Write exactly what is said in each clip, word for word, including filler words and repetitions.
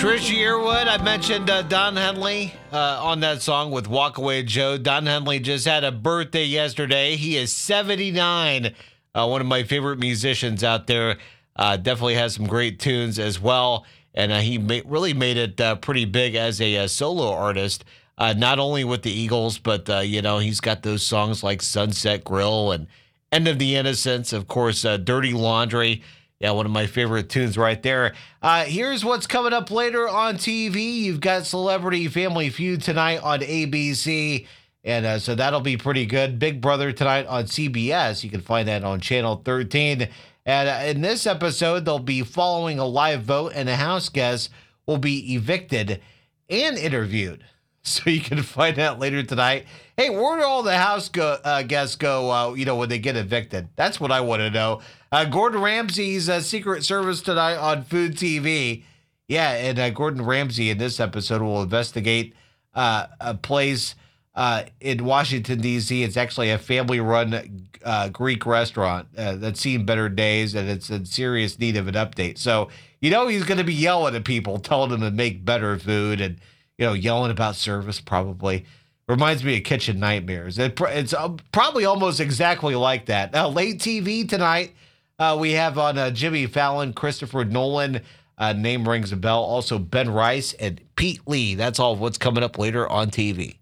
Trish Yearwood, I mentioned uh, Don Henley uh, on that song with Walk Away Joe. Don Henley just had a birthday yesterday. He is seventy-nine, uh, one of my favorite musicians out there. Uh, definitely has some great tunes as well. And uh, he ma- really made it uh, pretty big as a, a solo artist, uh, not only with the Eagles, but, uh, you know, he's got those songs like Sunset Grill and End of the Innocents, of course, uh, Dirty Laundry. Yeah, one of my favorite tunes right there. Uh, here's what's coming up later on T V. You've got Celebrity Family Feud tonight on A B C, and uh, so that'll be pretty good. Big Brother tonight on C B S. You can find that on Channel thirteen. And uh, in this episode, they'll be following a live vote, and the house guests will be evicted and interviewed. So you can find out later tonight. Hey, where do all the house go, uh, guests go, uh, you know, when they get evicted? That's what I want to know. Uh, Gordon Ramsay's uh, Secret Service tonight on Food T V. Yeah, and uh, Gordon Ramsay in this episode will investigate uh, a place uh, in Washington, D C. It's actually a family-run uh, Greek restaurant uh, that's seen better days, and it's in serious need of an update. So, you know, he's going to be yelling at people, telling them to make better food, and, you know, yelling about service probably. Reminds me of Kitchen Nightmares. It, it's uh, probably almost exactly like that. Now, late T V tonight, uh, we have on uh, Jimmy Fallon, Christopher Nolan, uh, name rings a bell. Also, Ben Rice and Pete Lee. That's all what's coming up later on T V.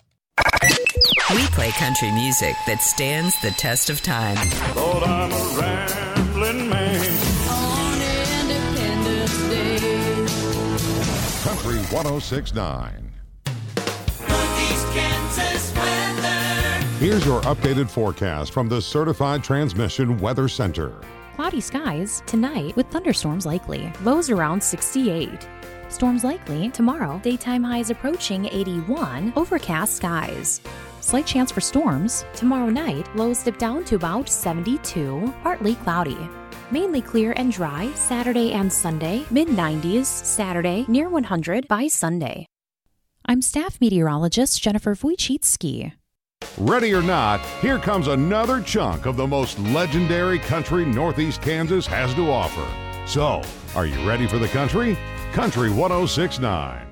We play country music that stands the test of time. Lord, I'm a rambling man. On Independence Day. Country one oh six point nine. Northeast Kansas weather. Here's your updated forecast from the Certified Transmission Weather Center. Cloudy skies tonight with thunderstorms likely. Lows around sixty-eight. Storms likely tomorrow. Daytime highs approaching eighty-one. Overcast skies. Slight chance for storms. Tomorrow night, lows dip down to about seventy-two. Partly cloudy. Mainly clear and dry Saturday and Sunday. mid nineties Saturday, near one hundred by Sunday. I'm staff meteorologist Jennifer Wojcicki. Ready or not, here comes another chunk of the most legendary country Northeast Kansas has to offer. So, are you ready for the country? Country one oh six point nine.